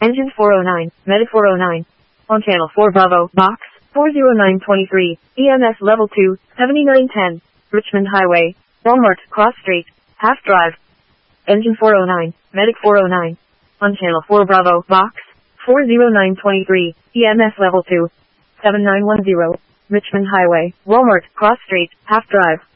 Engine 409, Medic 409. On channel 4 Bravo, box 40923, EMS level 2, 7910, Richmond Highway, Walmart, Cross Street, Half Drive. Engine 409, Medic 409. On channel 4 Bravo, box 40923, EMS level 2, 7910, Richmond Highway, Walmart, Cross Street, Half Drive.